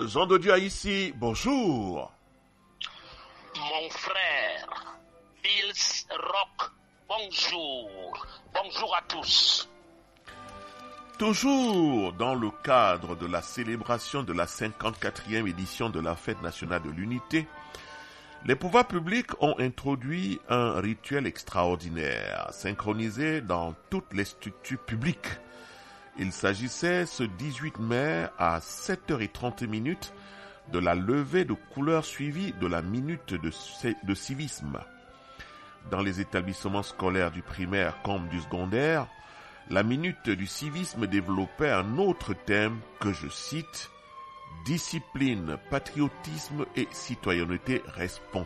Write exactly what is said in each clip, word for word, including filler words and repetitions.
Jean de Dieu ici, bonjour. Mon frère, Fils Rock, bonjour. Bonjour à tous. Toujours dans le cadre de la célébration de la cinquante-quatrième édition de la Fête nationale de l'Unité, les pouvoirs publics ont introduit un rituel extraordinaire, synchronisé dans toutes les structures publiques. Il s'agissait ce dix-huit mai à sept heures trente de la levée de couleurs suivie de la minute de, de civisme. Dans les établissements scolaires du primaire comme du secondaire, la minute du civisme développait un autre thème que je cite « Discipline, patriotisme et citoyenneté responsable ».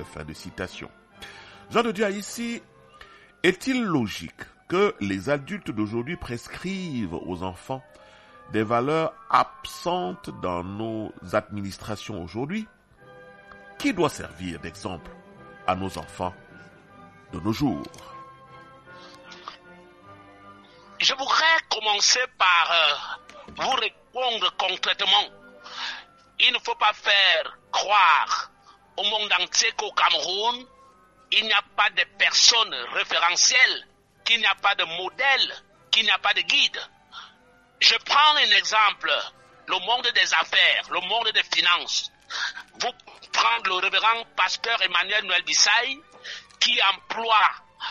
Fin de citation. Jean de Dieu ici, est-il logique que les adultes d'aujourd'hui prescrivent aux enfants des valeurs absentes dans nos administrations aujourd'hui? Qui doit servir d'exemple à nos enfants de nos jours? Je voudrais commencer par euh, vous répondre concrètement. Il ne faut pas faire croire au monde entier qu'au Cameroun, il n'y a pas de personnes référentielles, qu'il n'y a pas de modèle, qu'il n'y a pas de guide. Je prends un exemple, le monde des affaires, le monde des finances. Vous prenez le révérend pasteur Emmanuel Noël Bissaï, qui emploie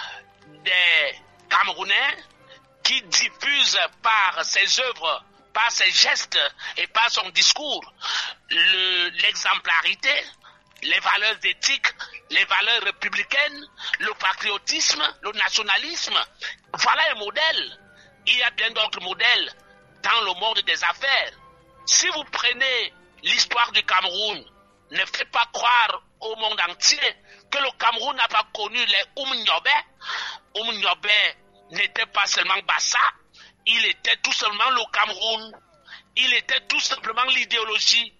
des Camerounais, qui diffuse par ses œuvres, par ses gestes et par son discours le, l'exemplarité, les valeurs éthiques, les valeurs républicaines, le patriotisme, le nationalisme. Voilà un modèle. Il y a bien d'autres modèles dans le monde des affaires. Si vous prenez l'histoire du Cameroun, ne faites pas croire au monde entier que le Cameroun n'a pas connu les Oumniobé. Oumniobé n'était pas seulement Bassa, il était tout simplement le Cameroun. Il était tout simplement l'idéologie.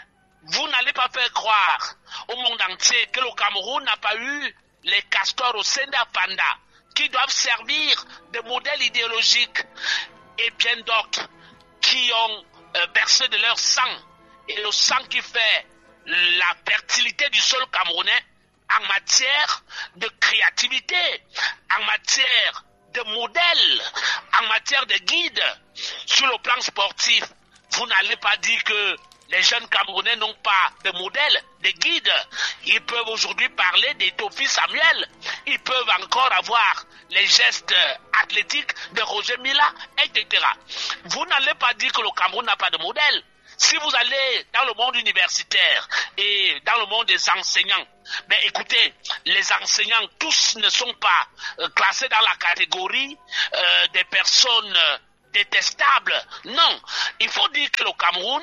Vous n'allez pas faire croire au monde entier que le Cameroun n'a pas eu les castors au Senda Panda qui doivent servir de modèle idéologique et bien d'autres qui ont euh, versé de leur sang et le sang qui fait la fertilité du sol camerounais en matière de créativité, en matière de modèle, en matière de guide. Sur le plan sportif, vous n'allez pas dire que les jeunes Camerounais n'ont pas de modèle, de guide. Ils peuvent aujourd'hui parler d'Éthiopie Samuel. Ils peuvent encore avoir les gestes athlétiques de Roger Mila, et cetera. Vous n'allez pas dire que le Cameroun n'a pas de modèle. Si vous allez dans le monde universitaire et dans le monde des enseignants, ben écoutez, les enseignants tous ne sont pas euh, classés dans la catégorie euh, des personnes euh, détestables. Non, il faut dire que le Cameroun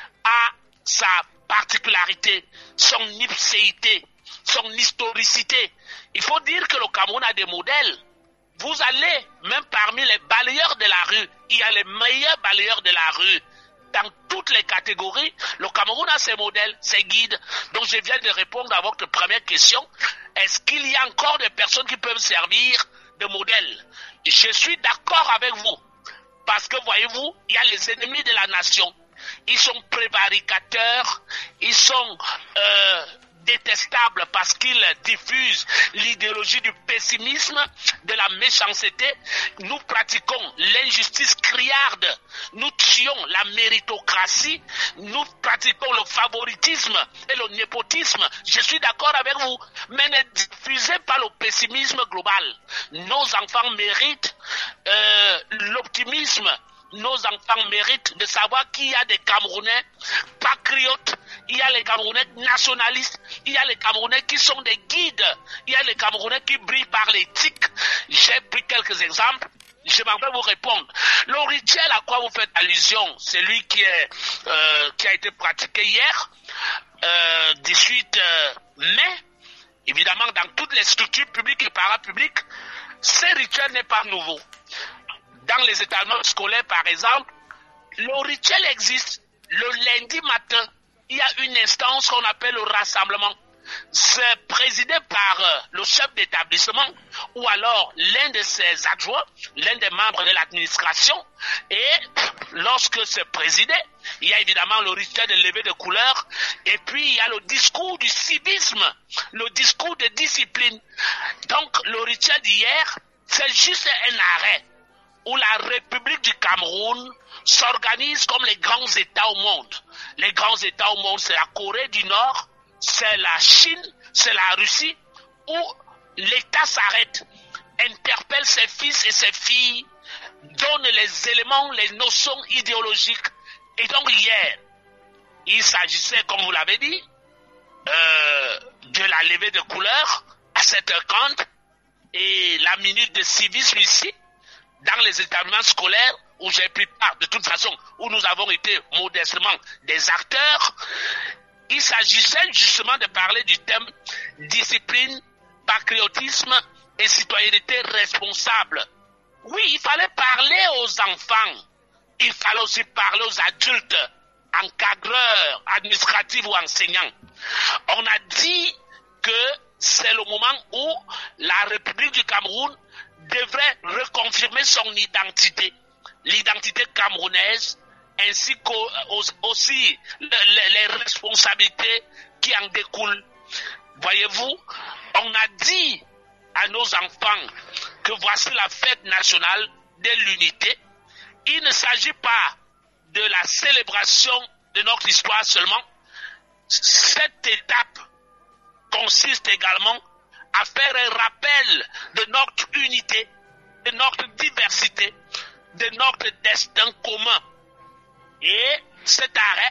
a sa particularité, son ipséité, son historicité. Il faut dire que le Cameroun a des modèles. Vous allez, même parmi les balayeurs de la rue, il y a les meilleurs balayeurs de la rue. Dans toutes les catégories, le Cameroun a ses modèles, ses guides. Donc je viens de répondre à votre première question. Est-ce qu'il y a encore des personnes qui peuvent servir de modèle? Je suis d'accord avec vous. Parce que voyez-vous, il y a les ennemis de la nation. Ils sont prévaricateurs, ils sont euh, détestables parce qu'ils diffusent l'idéologie du pessimisme, de la méchanceté. Nous pratiquons l'injustice criarde, nous tuons la méritocratie, nous pratiquons le favoritisme et le népotisme. Je suis d'accord avec vous, mais ne diffusez pas le pessimisme global. Nos enfants méritent euh, l'optimisme. Nos enfants méritent de savoir qu'il y a des Camerounais patriotes, il y a les Camerounais nationalistes, il y a les Camerounais qui sont des guides, il y a les Camerounais qui brillent par l'éthique. J'ai pris quelques exemples, je m'en vais vous répondre. Le rituel à quoi vous faites allusion, c'est lui qui, est, euh, qui a été pratiqué hier, euh, dix-huit mai, évidemment dans toutes les structures publiques et parapubliques. Ce rituel n'est pas nouveau. Dans les établissements scolaires, par exemple, le rituel existe. Le lundi matin, il y a une instance qu'on appelle le rassemblement. c'est présidé par euh, le chef d'établissement ou alors l'un de ses adjoints, l'un des membres de l'administration. Et lorsque c'est présidé, il y a évidemment le rituel de levée de couleur et puis il y a le discours du civisme, le discours de discipline. Donc le rituel d'hier, c'est juste un arrêt où la République du Cameroun s'organise comme les grands États au monde. Les grands États au monde, c'est la Corée du Nord, c'est la Chine, c'est la Russie, où l'État s'arrête, interpelle ses fils et ses filles, donne les éléments, les notions idéologiques. Et donc hier, il s'agissait, comme vous l'avez dit, euh, de la levée de couleur à sept heures trente et la minute de civisme ici, dans les établissements scolaires où j'ai pris part, de toute façon, où nous avons été modestement des acteurs. Il s'agissait justement de parler du thème discipline, patriotisme et citoyenneté responsable. Oui, il fallait parler aux enfants. Il fallait aussi parler aux adultes, encadreurs, administratifs ou enseignants. On a dit que c'est le moment où la République du Cameroun devrait reconfirmer son identité, l'identité camerounaise, ainsi qu'aussi les responsabilités qui en découlent. Voyez-vous, on a dit à nos enfants que voici la fête nationale de l'unité. Il ne s'agit pas de la célébration de notre histoire seulement. Cette étape consiste également à faire un rappel de notre unité, de notre diversité, de notre destin commun. Et cet arrêt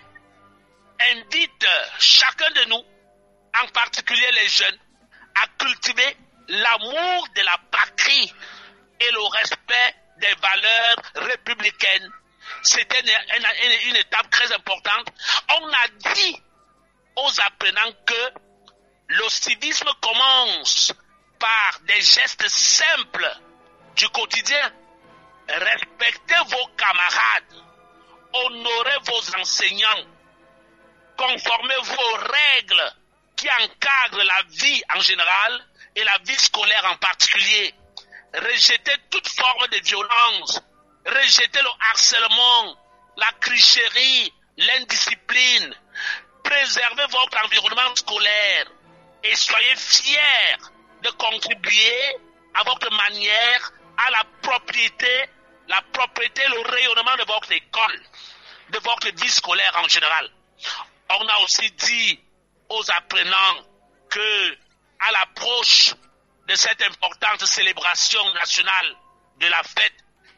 invite chacun de nous, en particulier les jeunes, à cultiver l'amour de la patrie et le respect des valeurs républicaines. C'était une, une, une étape très importante. On a dit aux apprenants que le civisme commence par des gestes simples du quotidien. Respectez vos camarades, honorez vos enseignants, conformez-vous aux règles qui encadrent la vie en général et la vie scolaire en particulier. Rejetez toute forme de violence, rejetez le harcèlement, la tricherie, l'indiscipline, préservez votre environnement scolaire et soyez fiers de contribuer à votre manière à la propriété, la propriété, le rayonnement de votre école, de votre vie scolaire en général. On a aussi dit aux apprenants que, à l'approche de cette importante célébration nationale de la fête,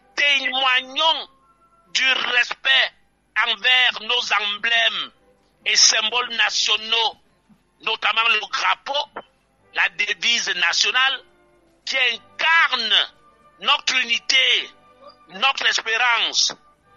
témoignons du respect envers nos emblèmes et symboles nationaux, notamment le drapeau, la devise nationale qui incarne notre unité, notre espérance.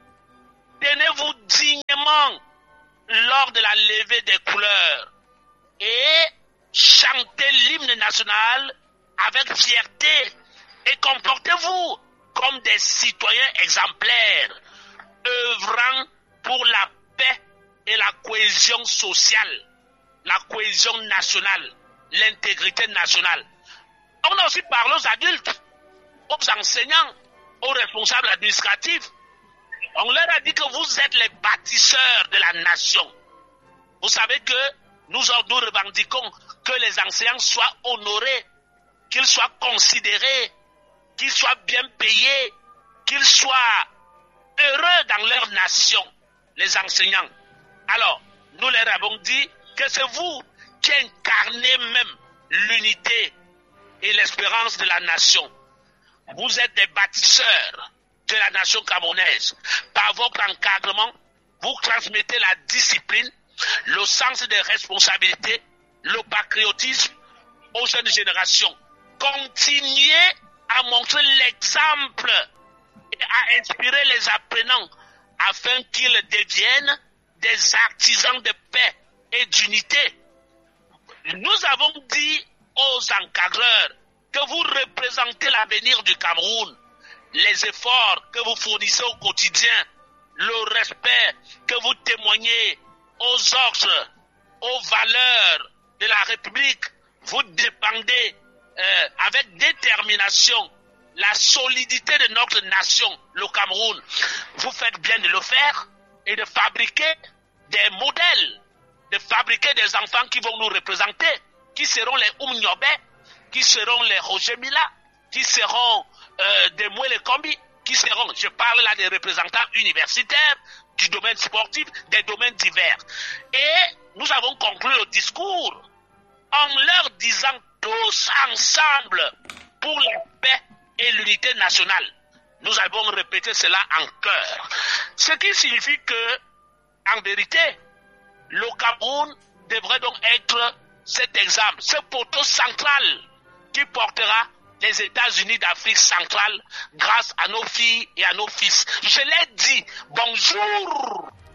Tenez-vous dignement lors de la levée des couleurs et chantez l'hymne national avec fierté et comportez-vous comme des citoyens exemplaires, œuvrant pour la paix et la cohésion sociale, la cohésion nationale, l'intégrité nationale. On a aussi parlé aux adultes, aux enseignants, aux responsables administratifs. On leur a dit que vous êtes les bâtisseurs de la nation. Vous savez que nous, nous revendiquons que les enseignants soient honorés, qu'ils soient considérés, qu'ils soient bien payés, qu'ils soient heureux dans leur nation, les enseignants. Alors, nous leur avons dit que c'est vous qui incarnez même l'unité et l'espérance de la nation. Vous êtes des bâtisseurs de la nation camerounaise. Par votre encadrement, vous transmettez la discipline, le sens des responsabilités, le patriotisme aux jeunes générations. Continuez à montrer l'exemple et à inspirer les apprenants afin qu'ils deviennent des artisans de paix et d'unité. Nous avons dit aux encadreurs que vous représentez l'avenir du Cameroun, les efforts que vous fournissez au quotidien, le respect que vous témoignez aux ordres, aux valeurs de la République, vous dépendez euh, avec détermination la solidité de notre nation, le Cameroun. Vous faites bien de le faire et de fabriquer des modèles, de fabriquer des enfants qui vont nous représenter, qui seront les Oumniobé, qui seront les Roger Mila, qui seront euh, des Mouele Kombi, qui seront, je parle là des représentants universitaires, du domaine sportif, des domaines divers. Et nous avons conclu le discours en leur disant tous ensemble pour la paix et l'unité nationale. Nous avons répété cela en chœur. Ce qui signifie que, en vérité, le Cameroun devrait donc être cet exemple, ce poteau central qui portera les États-Unis d'Afrique centrale grâce à nos filles et à nos fils. Je l'ai dit, bonjour